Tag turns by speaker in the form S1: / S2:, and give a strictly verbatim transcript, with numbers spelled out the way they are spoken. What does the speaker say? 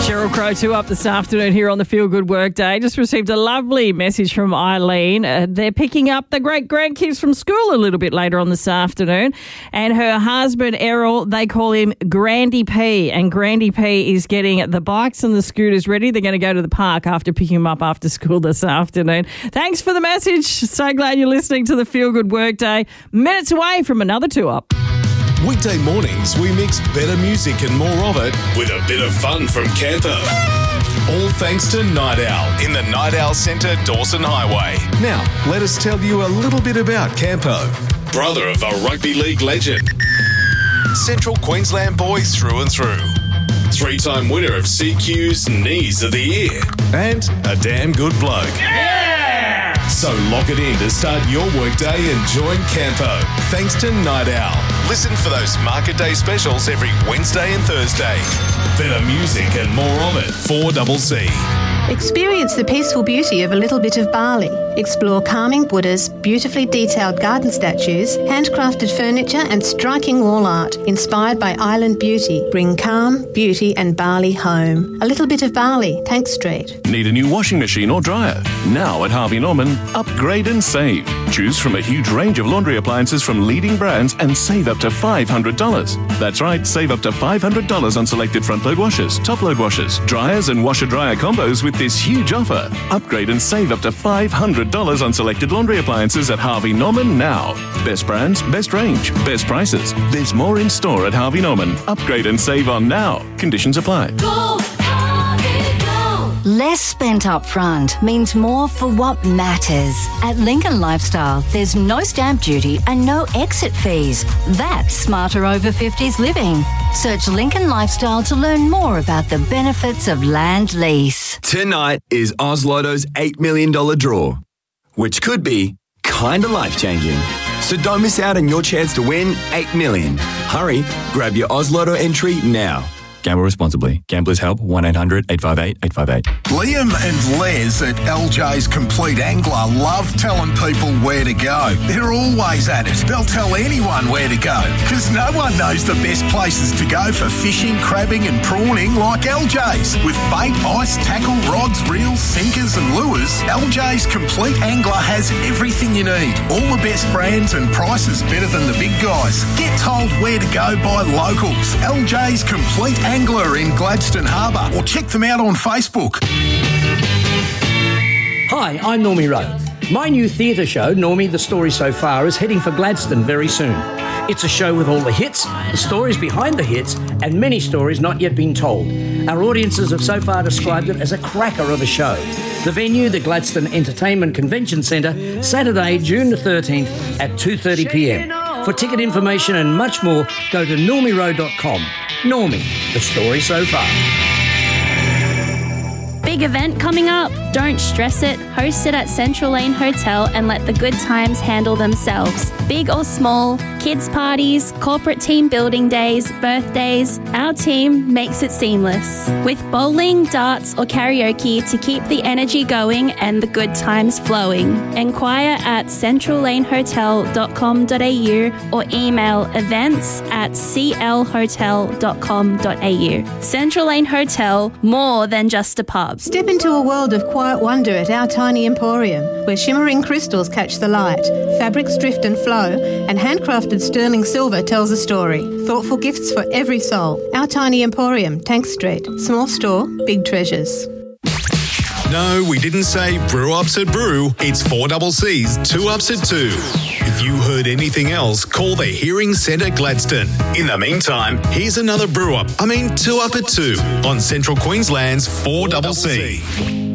S1: Sheryl Crow, two up this afternoon here on the Feel Good Work Day. Just received a lovely message from Eileen. Uh, they're picking up the great-grandkids from school a little bit later on this afternoon. And her husband, Errol, they call him Grandy P. And Grandy P is getting the bikes and the scooters ready. They're going to go to the park after picking them up after school this afternoon. Thanks for the message. So glad you're listening to the Feel Good Work Day. Minutes away from another two-up.
S2: Weekday mornings, we mix better music and more of it with a bit of fun from Campo. All thanks to Night Owl in the Night Owl Centre, Dawson Highway. Now, let us tell you a little bit about Campo. Brother of a rugby league legend. Central Queensland boy through and through. Three-time winner of C Q's Knees of the Year. And a damn good bloke. Yeah! So lock it in to start your workday and join Campo. Thanks to Night Owl. Listen for those Market Day specials every Wednesday and Thursday. Better music and more of it. four C C.
S3: Experience the peaceful beauty of a little bit of Bali. Explore calming Buddhas, beautifully detailed garden statues, handcrafted furniture and striking wall art inspired by island beauty. Bring calm, beauty and Bali home. A little bit of Bali, Tank Street.
S4: Need a new washing machine or dryer? Now at Harvey Norman, upgrade and save. Choose from a huge range of laundry appliances from leading brands and save up to five hundred dollars. That's right, save up to five hundred dollars on selected front-load washers, top-load washers, dryers and washer-dryer combos with this huge offer. Upgrade and save up to five hundred dollars on selected laundry appliances at Harvey Norman now. Best brands, best range, best prices. There's more in store at Harvey Norman. Upgrade and save on now. Conditions apply.
S5: Go, Harvey, go. Less spent up front means more for what matters. At Lincoln Lifestyle, there's no stamp duty and no exit fees. That's smarter over fifties living. Search Lincoln Lifestyle to learn more about the benefits of land lease.
S6: Tonight is Oz Lotto's eight million dollars draw, which could be kinda life-changing. So don't miss out on your chance to win eight million dollars. Hurry, grab your Oz Lotto entry now. Gamble responsibly. Gamblers Help, one eight hundred eight five eight eight five eight.
S7: Liam and Les at L J's Complete Angler love telling people where to go. They're always at it. They'll tell anyone where to go because no one knows the best places to go for fishing, crabbing and prawning like L J's. With bait, ice, tackle, rods, reels, sinkers and lures, L J's Complete Angler has everything you need. All the best brands and prices better than the big guys. Get told where to go by locals. L J's Complete Angler in Gladstone Harbour, or check them out on Facebook.
S8: Hi, I'm Normie Rowe. My new theatre show, Normie The Story So Far, is heading for Gladstone very soon. It's a show with all the hits, the stories behind the hits, and many stories not yet been told. Our audiences have so far described it as a cracker of a show. The venue, the Gladstone Entertainment Convention Centre, Saturday, June the thirteenth at two thirty p m. For ticket information and much more, go to normie rowe dot com. Normie, The Story So Far.
S9: Big event coming up. Don't stress it. Host it at Central Lane Hotel and let the good times handle themselves. Big or small, kids' parties, corporate team building days, birthdays, our team makes it seamless. With bowling, darts or karaoke to keep the energy going and the good times flowing. Enquire at central lane hotel dot com dot a u or email events at c l hotel dot com dot a u. Central Lane Hotel, more than just a pub.
S3: Step into a world of quiet wonder at Our Tiny Emporium, where shimmering crystals catch the light, fabrics drift and flow, and handcrafted sterling silver tells a story. Thoughtful gifts for every soul. Our Tiny Emporium, Tank Street. Small store, big treasures.
S2: No, we didn't say brew ups at brew. It's four double C's, two ups at two. If you heard anything else, call the Hearing Centre Gladstone. In the meantime, here's another brew up. I mean, two up at two on Central Queensland's four double C.